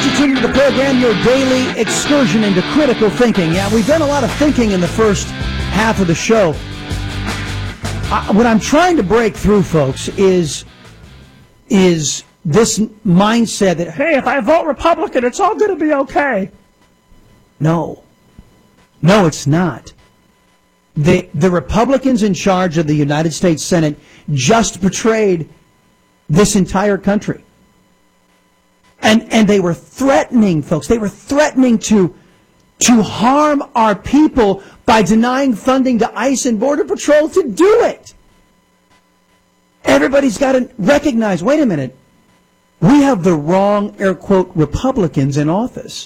Glad you tuned into the program, your daily excursion into critical thinking. Yeah, we've done a lot of thinking in the first half of the show. What I'm trying to break through, folks, is this mindset that, hey, if I vote Republican, it's all going to be okay. No, it's not. The Republicans in charge of the United States Senate just betrayed this entire country. And they were threatening, folks, they were threatening to harm our people by denying funding to ICE and Border Patrol to do it. Everybody's got to recognize, wait a minute, we have the wrong, air quote, Republicans in office.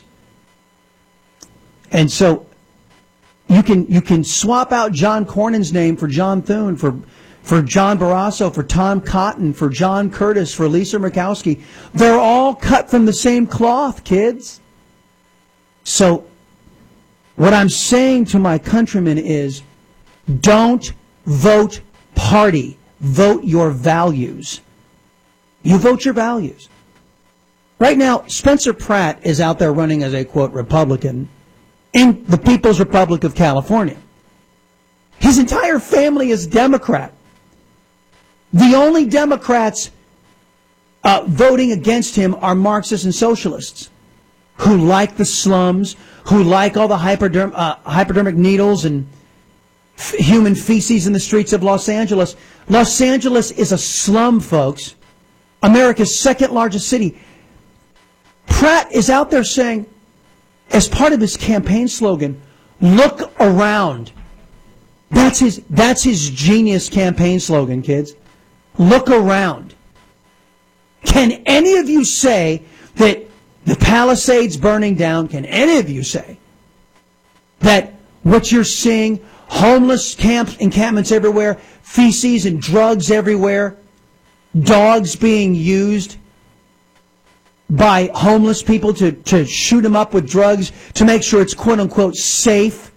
And so you can swap out John Cornyn's name for John Thune, for John Barrasso, for Tom Cotton, for John Curtis, for Lisa Murkowski. They're all cut from the same cloth, kids. So what I'm saying to my countrymen is, don't vote party. Vote your values. You vote your values. Right now, Spencer Pratt is out there running as a, quote, Republican in the People's Republic of California. His entire family is Democrat. The only Democrats voting against him are Marxists and socialists who like the slums, who like all the hypodermic needles and human feces in the streets of Los Angeles. Los Angeles is a slum, folks. America's second largest city. Pratt is out there saying, as part of his campaign slogan, look around. That's his genius campaign slogan, kids. Look around. Can any of you say that the Palisades burning down, can any of you say that what you're seeing, homeless encampments everywhere, feces and drugs everywhere, dogs being used by homeless people to shoot them up with drugs to make sure it's quote-unquote safe?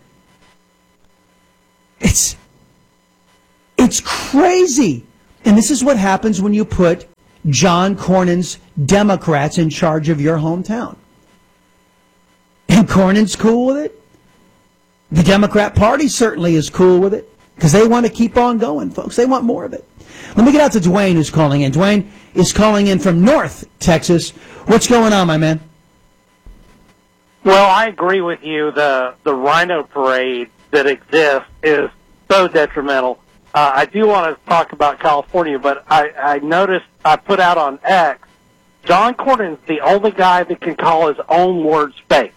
It's crazy. And this is what happens when you put John Cornyn's Democrats in charge of your hometown. And Cornyn's cool with it. The Democrat Party certainly is cool with it because they want to keep on going, folks. They want more of it. Let me get out to Dwayne, who's calling in. Dwayne is calling in from North Texas. What's going on, my man? Well, I agree with you. The Rhino Parade that exists is so detrimental. I do want to talk about California, but I noticed I put out on X, John Cornyn's the only guy that can call his own words fake.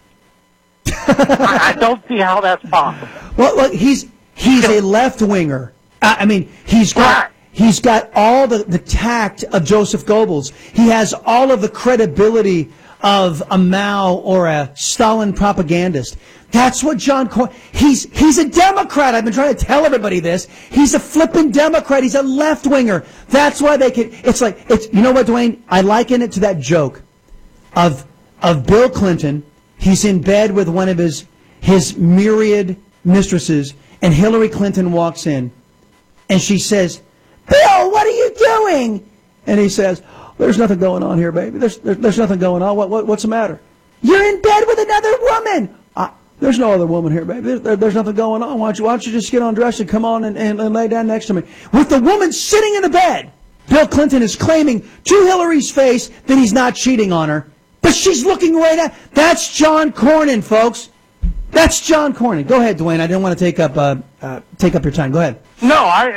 I don't see how that's possible. Well, look, he's a left-winger. I mean, he's got all the tact of Joseph Goebbels. He has all of the credibility of a Mao or a Stalin propagandist. That's what John Cornyn... He's a Democrat. I've been trying to tell everybody this. He's a flippin' Democrat. He's a left-winger. That's why they can... You know what, Dwayne? I liken it to that joke of Bill Clinton. He's in bed with one of his myriad mistresses, and Hillary Clinton walks in, and she says, "Bill, what are you doing?" And he says, "There's nothing going on here, baby. There's nothing going on. What's the matter?" "You're in bed with another woman." "There's no other woman here, baby. There's nothing going on. Why don't you just get undressed and come on and lay down next to me?" With the woman sitting in the bed, Bill Clinton is claiming to Hillary's face that he's not cheating on her, but she's looking right at... That's John Cornyn, folks. That's John Cornyn. Go ahead, Dwayne. I didn't want to take up your time. Go ahead. No,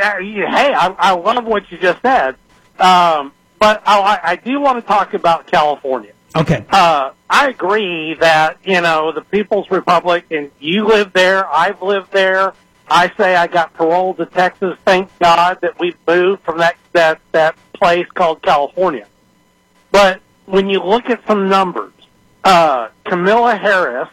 I love what you just said, but I do want to talk about California. Okay. I agree that, the People's Republic, and you live there, I've lived there. I say I got paroled to Texas. Thank God that we moved from that place called California. But when you look at some numbers, Kamala Harris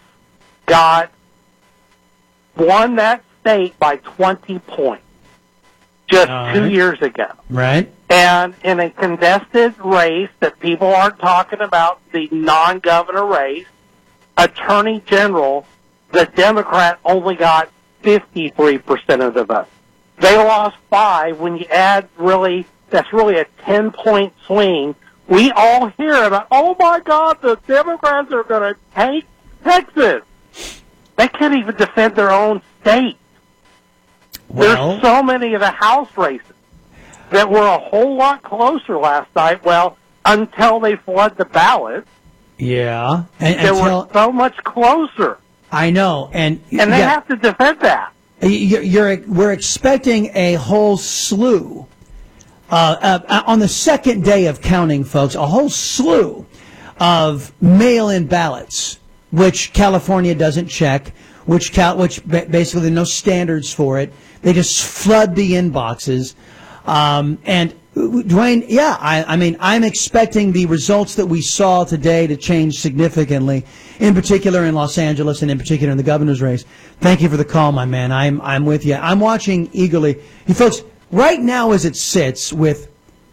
won that state by 20 points just 2 years ago. Right. And in a contested race that people aren't talking about, the non-governor race, Attorney General, the Democrat only got 53% of the vote. They lost 5. When you add that's really a 10-point swing we all hear about, oh my God, the Democrats are going to take Texas. They can't even defend their own state. Well, there's so many of the House races that were a whole lot closer last night. Well, until they flood the ballot. Yeah. They were so much closer. I know. And they have to defend that. We're expecting a whole slew. On the second day of counting, folks, a whole slew of mail-in ballots, which California doesn't check, which basically there are no standards for it. They just flood the inboxes. And Dwayne, yeah, I mean, I'm expecting the results that we saw today to change significantly, in particular in Los Angeles and in particular in the governor's race. Thank you for the call, my man. I'm with you. I'm watching eagerly. You folks, right now as it sits with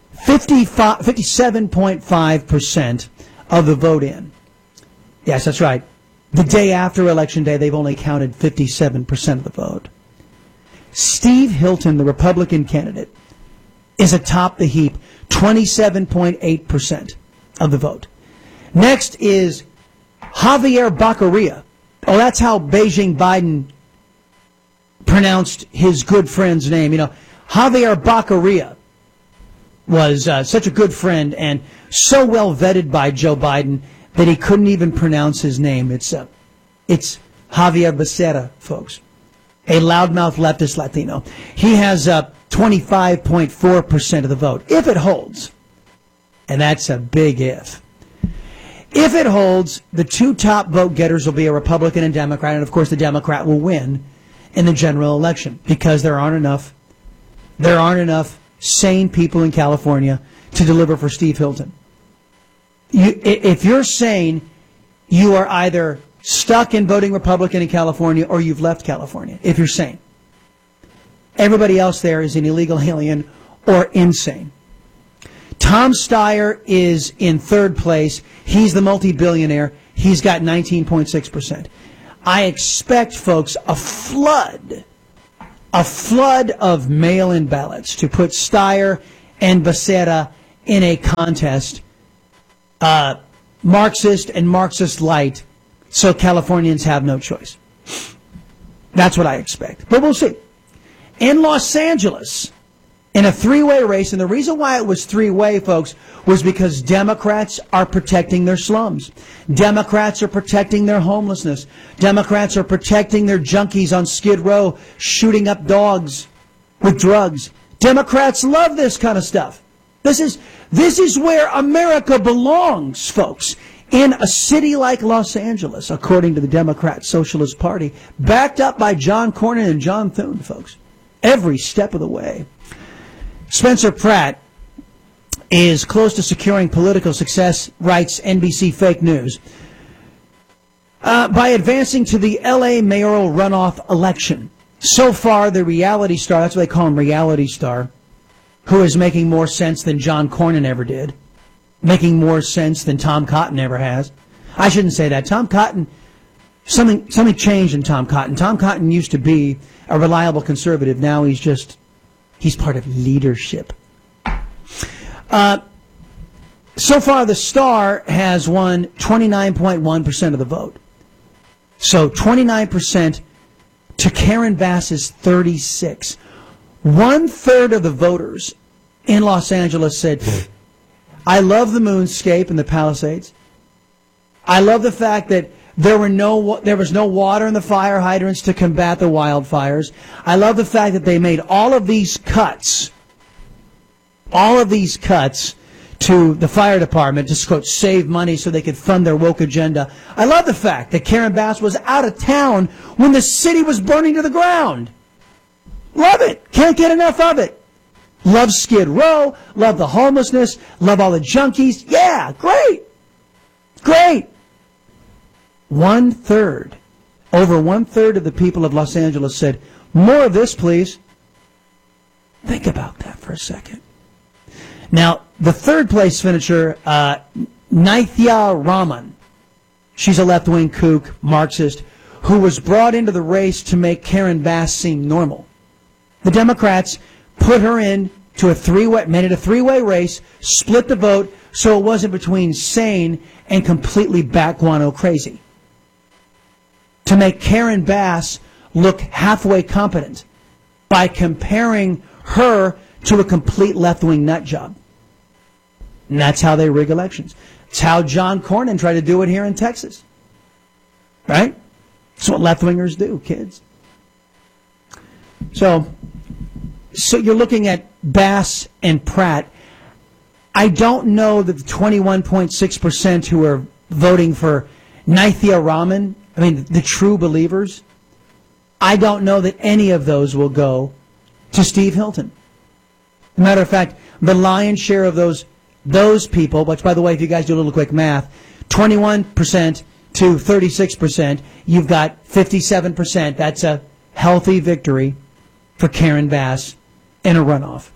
57.5% of the vote in. Yes, that's right. The day after Election Day, they've only counted 57% of the vote. Steve Hilton, the Republican candidate, is atop the heap, 27.8% of the vote. Next is Javier Baccaria. Oh, that's how Beijing Biden pronounced his good friend's name. You know, Javier Baccaria was such a good friend and so well vetted by Joe Biden that he couldn't even pronounce his name. It's Javier Becerra, folks, a loudmouth leftist Latino. He has 25.4% of the vote, if it holds. And that's a big if. If it holds, the two top vote getters will be a Republican and Democrat, and of course the Democrat will win in the general election because there aren't enough sane people in California to deliver for Steve Hilton. If you're sane, you are either stuck in voting Republican in California or you've left California, if you're sane. Everybody else there is an illegal alien or insane. Tom Steyer is in third place. He's the multi-billionaire. He's got 19.6%. I expect, folks, a flood of mail-in ballots to put Steyer and Becerra in a contest, Marxist and Marxist light, so Californians have no choice. That's what I expect. But we'll see. In Los Angeles, in a three-way race, and the reason why it was three-way, folks, was because Democrats are protecting their slums. Democrats are protecting their homelessness. Democrats are protecting their junkies on Skid Row shooting up dogs with drugs. Democrats love this kind of stuff. This is where America belongs, folks. In a city like Los Angeles, according to the Democrat Socialist Party, backed up by John Cornyn and John Thune, folks, every step of the way. Spencer Pratt is close to securing political success, writes NBC Fake News, by advancing to the L.A. mayoral runoff election. So far, the reality star, that's what they call him, reality star, who is making more sense than John Cornyn ever did, making more sense than Tom Cotton ever has. I shouldn't say that. Tom Cotton, something changed in Tom Cotton. Tom Cotton used to be a reliable conservative. Now he's part of leadership. So far, the star has won 29.1% of the vote. So 29% to Karen Bass's 36%. 1/3 of the voters in Los Angeles said, I love the moonscape and the Palisades. I love the fact that there was no water in the fire hydrants to combat the wildfires. I love the fact that they made all of these cuts to the fire department to, quote, save money so they could fund their woke agenda. I love the fact that Karen Bass was out of town when the city was burning to the ground. Love it. Can't get enough of it. Love Skid Row. Love the homelessness. Love all the junkies. Yeah, great. Great. 1/3, over 1/3 of the people of Los Angeles said, more of this, please. Think about that for a second. Now, the third place finisher, Nithya Raman, she's a left-wing kook, Marxist, who was brought into the race to make Karen Bass seem normal. The Democrats put her in to made it a three-way race, split the vote, so it wasn't between sane and completely bat guano crazy. To make Karen Bass look halfway competent by comparing her to a complete left-wing nut job. And that's how they rig elections. It's how John Cornyn tried to do it here in Texas. Right? That's what left-wingers do, kids. So you're looking at Bass and Pratt. I don't know that the 21.6% who are voting for Nithya Raman, I mean, the true believers, I don't know that any of those will go to Steve Hilton. As a matter of fact, the lion's share of those people, which, by the way, if you guys do a little quick math, 21% to 36%, you've got 57%. That's a healthy victory for Karen Bass in a runoff.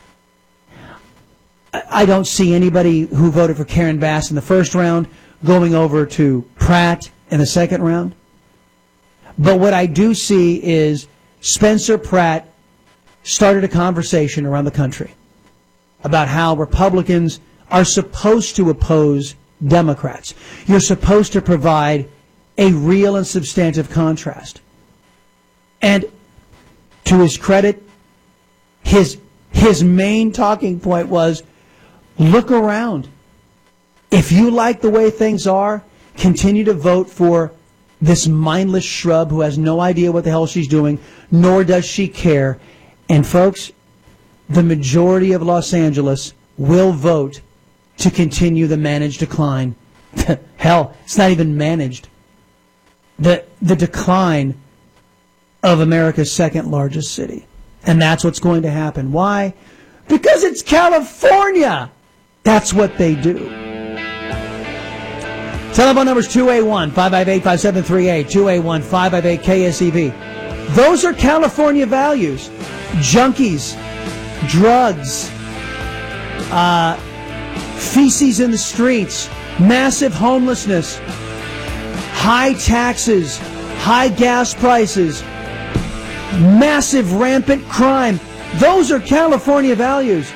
I don't see anybody who voted for Karen Bass in the first round going over to Pratt in the second round. But what I do see is Spencer Pratt started a conversation around the country about how Republicans are supposed to oppose Democrats. You're supposed to provide a real and substantive contrast. And to his credit, his main talking point was, look around. If you like the way things are, continue to vote for this mindless shrub who has no idea what the hell she's doing, nor does she care. And folks, the majority of Los Angeles will vote to continue the managed decline. Hell, it's not even managed. The decline of America's second largest city. And that's what's going to happen. Why? Because it's California. That's what they do. Telephone number is 281-558-5738, 281-558-KSEV. Those are California values. Junkies, drugs, feces in the streets, massive homelessness, high taxes, high gas prices, massive rampant crime. Those are California values.